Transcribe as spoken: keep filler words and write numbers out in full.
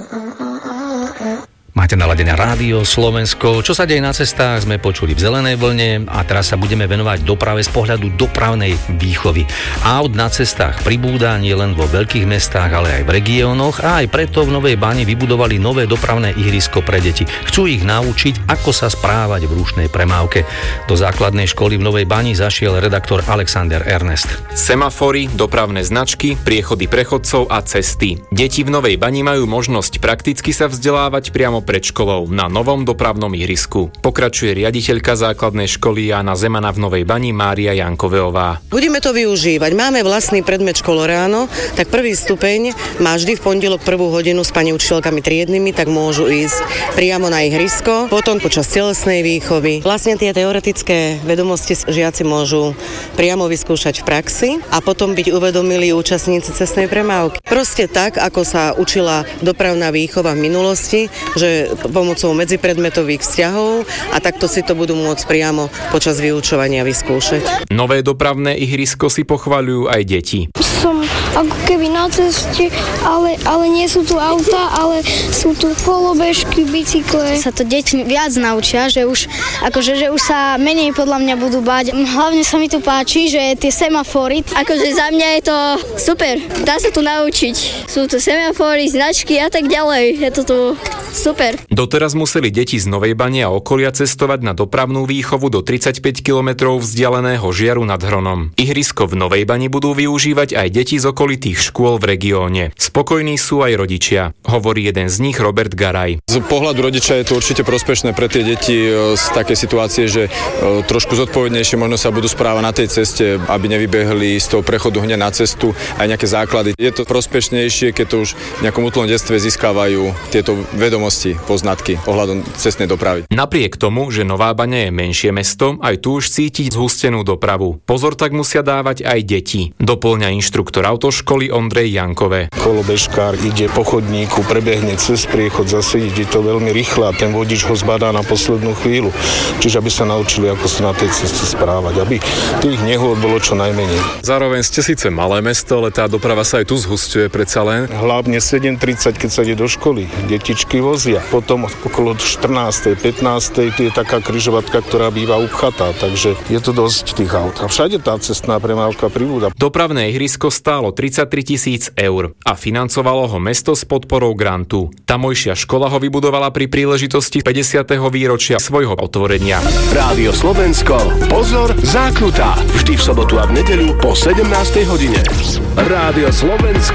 Máte naladené rádio Slovensko. Čo sa deje na cestách, sme počuli v Zelenej vlne a teraz sa budeme venovať doprave z pohľadu dopravnej výchovy. Aut na cestách pribúda nie len vo veľkých mestách, ale aj v regiónoch a aj preto v Novej Bani vybudovali nové dopravné ihrisko pre deti. Chcú ich naučiť, ako sa správať v rušnej premávke. Do základnej školy v Novej Bani zašiel redaktor Alexander Ernest. Semafory, dopravné značky, priechody prechodcov a cesty. Deti v Novej Bani majú možnosť prakticky sa vzdelávať priamo pred školou na novom dopravnom ihrisku. Pokračuje riaditeľka základnej školy Jána Zemana v Novej Bani Mária Jankoveová. Budeme to využívať. Máme vlastný predmet školoráno, tak prvý stupeň má vždy v pondelok prvú hodinu s pani učiteľkami triednymi, tak môžu ísť priamo na ihrisko. Potom počas telesnej výchovy. Vlastne tie teoretické vedomosti žiaci môžu priamo vyskúšať v praxi a potom byť uvedomili účastníci cestnej premávky. Proste tak, ako sa učila dopravná výchova v minulosti, že pomocou medzipredmetových vzťahov a takto si to budú môcť priamo počas vyučovania vyskúšať. Nové dopravné ihrisko si pochvaľujú aj deti. Som ako keby na ceste, ale, ale nie sú tu auta, ale sú tu kolobežky, bicykle. Sa to deti viac naučia, že už, akože, že už sa menej podľa mňa budú báť. Hlavne sa mi tu páči, že tie semafory, akože za mňa je to super. Dá sa tu naučiť. Sú tu semafory, značky a tak ďalej. Je to tu super. Doteraz museli deti z Novej Bane a okolia cestovať na dopravnú výchovu do tridsaťpäť kilometrov vzdialeného Žiaru nad Hronom. Ihrisko v Novej Bani budú využívať aj deti z okolitých škôl v regióne. Spokojní sú aj rodičia, hovorí jeden z nich Robert Garaj. Z pohľadu rodiča je to určite prospešné pre tie deti z takej situácie, že trošku zodpovednejšie možno sa budú správať na tej ceste, aby nevybehli z toho prechodu hneď na cestu aj nejaké základy. Je to prospešnejšie, keď to už v nejakom útlom detstve získavajú tieto vedomosti, poznatky ohľadom cestnej dopravy. Napriek tomu, že Nová Baňa je menšie mesto, aj tu už cítiť zhustenú dopravu. Pozor tak musia dávať aj deti. Doplňa inštruktor autoškoly Ondrej Jankové. Kolobežkár ide po chodníku, prebehne cez priechod, zase ide to veľmi rýchlo a ten vodič ho zbadá na poslednú chvíľu. Čiže aby sa naučili, ako sa na tej ceste správať, aby tých nehôd bolo čo najmenej. Zároveň ste síce malé mesto, ale tá doprava sa aj tu zhusťuje predsa len. Hlavne sedem tridsať, keď sa ide do školy. Detičky vozia. Potom okolo štrnástej, pätnástej je taká križovatka, ktorá býva upchatá, takže je to dosť tých aut. A všade tá cestná premávka pribúda. Dopravné ihrisko stálo tridsaťtri tisíc eur a financovalo ho mesto s podporou grantu. Tamojšia škola ho vybudovala pri príležitosti päťdesiateho výročia svojho otvorenia. Rádio Slovensko, pozor, zákruta. Vždy v sobotu a v nedeľu po sedemnástej hodine. Rádio Slovensko.